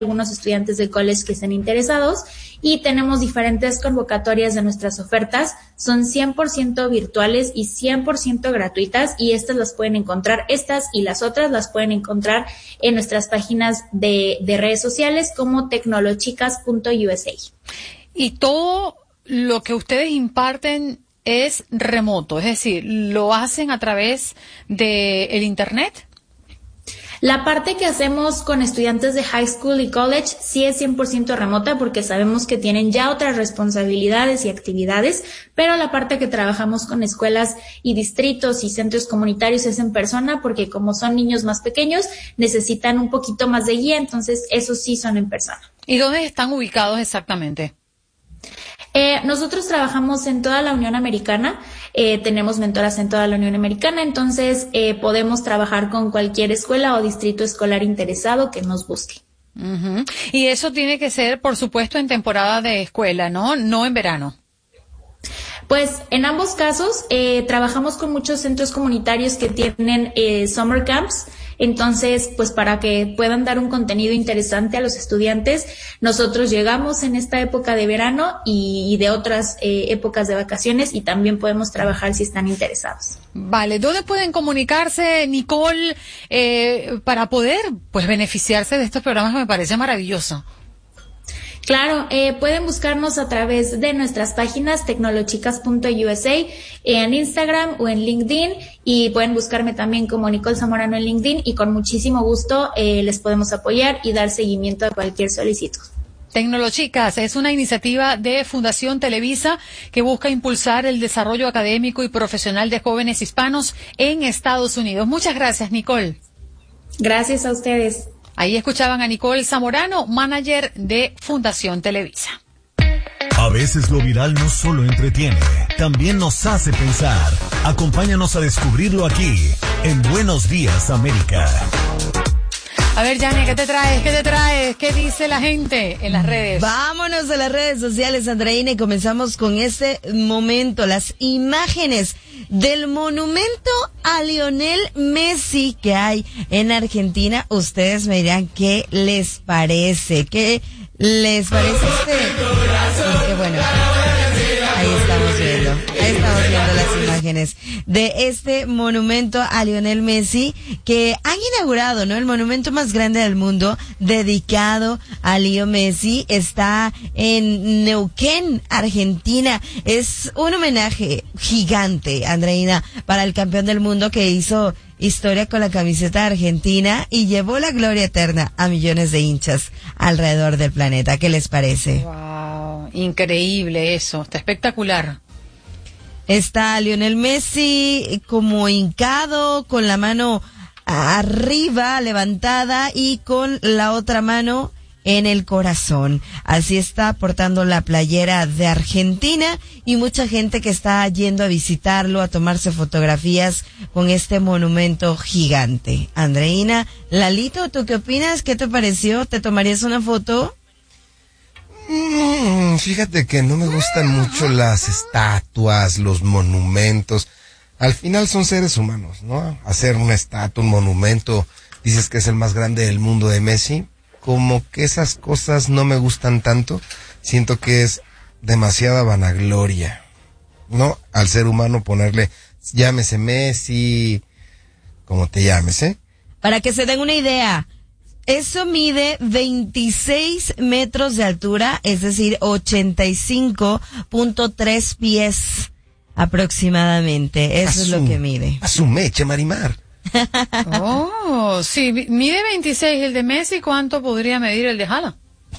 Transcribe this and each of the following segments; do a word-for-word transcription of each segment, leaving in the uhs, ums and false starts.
algunos estudiantes del college que estén interesados y tenemos diferentes convocatorias de nuestras ofertas, son cien por ciento virtuales y cien por ciento gratuitas y estas las pueden encontrar, estas y las otras las pueden encontrar en nuestras páginas de, de redes sociales como tecnolochicas punto u s a. Y todo lo que ustedes imparten es remoto, es decir, ¿lo hacen a través de el internet? La parte que hacemos con estudiantes de high school y college sí es cien por ciento remota porque sabemos que tienen ya otras responsabilidades y actividades, pero la parte que trabajamos con escuelas y distritos y centros comunitarios es en persona porque como son niños más pequeños necesitan un poquito más de guía, entonces esos sí son en persona. ¿Y dónde están ubicados exactamente? Eh, nosotros trabajamos en toda la Unión Americana, eh, tenemos mentoras en toda la Unión Americana, entonces eh, podemos trabajar con cualquier escuela o distrito escolar interesado que nos busque. Uh-huh. Y eso tiene que ser, por supuesto, en temporada de escuela, ¿no? No en verano. Pues en ambos casos eh, trabajamos con muchos centros comunitarios que tienen eh, summer camps, entonces pues para que puedan dar un contenido interesante a los estudiantes, nosotros llegamos en esta época de verano y, y de otras eh, épocas de vacaciones y también podemos trabajar si están interesados. Vale, ¿dónde pueden comunicarse, Nicole, eh, para poder pues beneficiarse de estos programas que me parece maravilloso? Claro, eh, pueden buscarnos a través de nuestras páginas tecnolochicas punto u s a en Instagram o en LinkedIn y pueden buscarme también como Nicole Zamorano en LinkedIn y con muchísimo gusto eh, les podemos apoyar y dar seguimiento a cualquier solicitud. Tecnolochicas es una iniciativa de Fundación Televisa que busca impulsar el desarrollo académico y profesional de jóvenes hispanos en Estados Unidos. Muchas gracias, Nicole. Gracias a ustedes. Ahí escuchaban a Nicole Zamorano, manager de Fundación Televisa. A veces lo viral no solo entretiene, también nos hace pensar. Acompáñanos a descubrirlo aquí, en Buenos Días, América. A ver, Yane, ¿qué te traes? ¿Qué te traes? ¿Qué dice la gente en las redes? Vámonos a las redes sociales, Andreina, y comenzamos con este momento, las imágenes del monumento a Lionel Messi que hay en Argentina. Ustedes me dirán qué les parece, qué les parece este, porque bueno, ahí estamos viendo, ahí estamos viendo las imágenes de este monumento a Lionel Messi que han inaugurado, ¿no? El monumento más grande del mundo dedicado a Leo Messi está en Neuquén, Argentina. Es un homenaje gigante, Andreina, para el campeón del mundo que hizo historia con la camiseta argentina y llevó la gloria eterna a millones de hinchas alrededor del planeta. ¿Qué les parece? Wow, increíble eso, está espectacular. Está Lionel Messi como hincado, con la mano arriba, levantada y con la otra mano en el corazón. Así está portando la playera de Argentina y mucha gente que está yendo a visitarlo, a tomarse fotografías con este monumento gigante. Andreina, Lalito, ¿tú qué opinas? ¿Qué te pareció? ¿Te tomarías una foto? Mm, fíjate que no me gustan mucho las estatuas, los monumentos. Al final son seres humanos, ¿no? Hacer una estatua, un monumento, dices que es el más grande del mundo de Messi, como que esas cosas no me gustan tanto. Siento que es demasiada vanagloria, ¿no? Al ser humano ponerle, llámese Messi, como te llames, ¿eh? Para que se den una idea, eso mide veintiséis metros de altura, es decir, ochenta y cinco punto tres pies aproximadamente. Eso a es su, lo que mide. A su meche, Marimar. Oh, sí, mide veintiséis el de Messi. ¿Cuánto podría medir el de Haaland?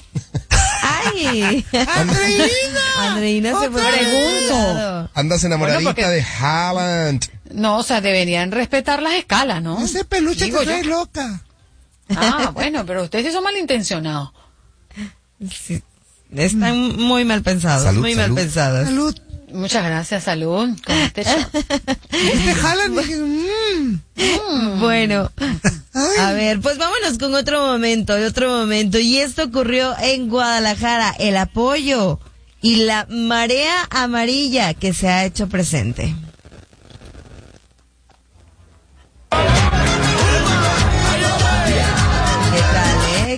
¡Ay! ¡Andreina! Andreina se fue. Pregunto. Andas enamoradita Bueno, porque... de Haaland. No, o sea, deberían respetar las escalas, ¿no? Ese peluche Digo te trae yo. loca. Ah, bueno, pero ustedes sí son malintencionados. Sí, están muy mal pensados, Salud, muy salud. mal pensados. Salud. Muchas gracias, salud. Con este show. Este Haaland, dije, mmm. Mm. Bueno, a ver, pues vámonos con otro momento, otro momento. Y esto ocurrió en Guadalajara, el apoyo y la marea amarilla que se ha hecho presente.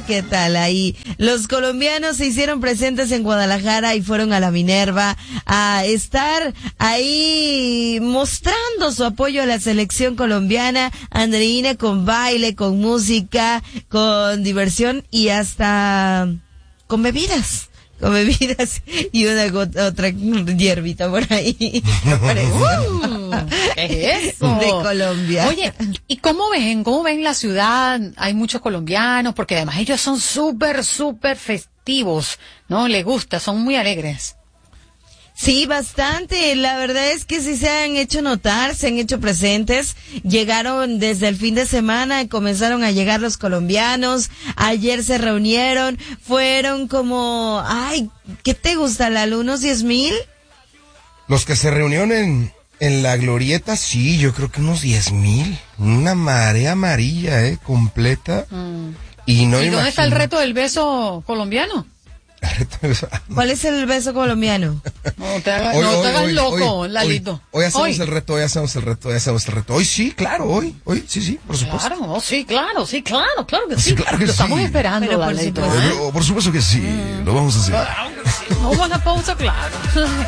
¿qué tal ahí? Los colombianos se hicieron presentes en Guadalajara y fueron a la Minerva a estar ahí mostrando su apoyo a la selección colombiana. Andreina, con baile, con música, con diversión y hasta con bebidas. Con bebidas y una gota, otra hierbita por ahí. uh, ¿Qué es eso? De Colombia. Oye, ¿y cómo ven? ¿Cómo ven la ciudad? Hay muchos colombianos, porque además ellos son súper, súper festivos, ¿no? Les gusta, son muy alegres. Sí, bastante. La verdad es que sí se han hecho notar, se han hecho presentes. Llegaron desde el fin de semana, comenzaron a llegar los colombianos. Ayer se reunieron, fueron como, ay, ¿qué te gusta, Lalo? ¿Unos diez mil? Los que se reunieron en, en la glorieta, sí, yo creo que unos diez mil. Una marea amarilla, eh, completa. Mm. Y no ¿Y imagino... dónde está el reto del beso colombiano? ¿Cuál es el beso colombiano? No te hagas, Hoy, no hoy, te hagas hoy, loco, hoy, Lalito. Hoy, hoy hacemos Hoy. el reto, hoy hacemos el reto, hoy hacemos el reto. Hoy sí, claro, hoy, hoy, sí, sí, por supuesto. Claro, no, sí, claro, sí, claro, claro que sí. Sí, claro que Lo estamos sí. esperando, Pero por Lalito. supuesto. Eh, Por supuesto que sí, lo vamos a hacer. No, una pausa, claro.